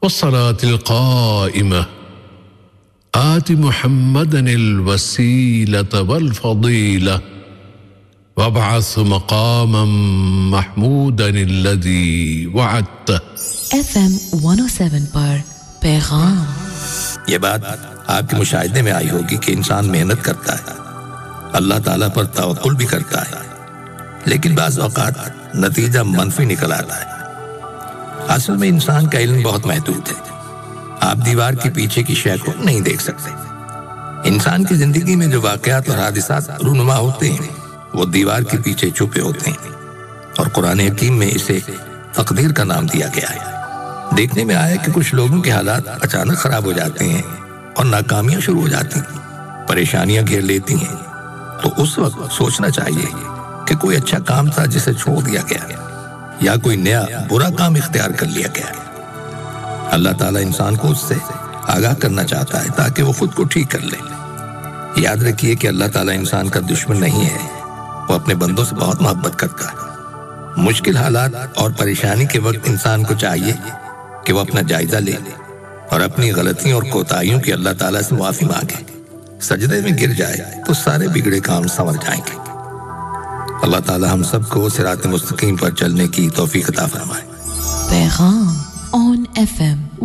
والصلاة القائمة آت محمدا الوسيلة والفضيلة وابعث مقاما محمودا الذي وعدته. FM 107 پر پیغام. یہ بات آپ کے مشاہدے میں آئی ہوگی کہ انسان محنت کرتا ہے، اللہ تعالیٰ پر توکل بھی کرتا ہے، لیکن بعض اوقات نتیجہ منفی نکل آتا ہے۔ اصل میں انسان کا علم بہت محدود ہے، آپ دیوار کے پیچھے کی شے کو نہیں دیکھ سکتے۔ انسان کی زندگی میں جو واقعات اور حادثات رونما ہوتے ہیں وہ دیوار کے پیچھے چھپے ہوتے ہیں، اور قرآن حکیم میں اسے تقدیر کا نام دیا گیا ہے۔ دیکھنے میں آیا کہ کچھ لوگوں کے حالات اچانک خراب ہو جاتے ہیں اور ناکامیاں شروع ہو جاتی ہیں، پریشانیاں گھیر لیتی ہیں، تو اس وقت سوچنا چاہیے کہ کوئی اچھا کام تھا جسے چھوڑ دیا گیا یا کوئی نیا برا کام اختیار کر لیا گیا۔ اللہ تعالیٰ انسان کو اس سے آگاہ کرنا چاہتا ہے تاکہ وہ خود کو ٹھیک کر لے۔ یاد رکھیے کہ اللہ تعالیٰ انسان کا دشمن نہیں ہے، وہ اپنے بندوں سے بہت محبت کرتا ہے۔ مشکل حالات اور پریشانی کے وقت انسان کو چاہیے کہ وہ اپنا جائزہ لے اور اپنی غلطیوں اور کوتاہیوں کی اللہ تعالیٰ سے معافی مانگے، سجدے میں گر جائے تو سارے بگڑے کام سنور جائیں گے۔ اللہ تعالیٰ ہم سب کو صراط مستقیم پر چلنے کی توفیق عطا فرمائے۔ پیغام on FM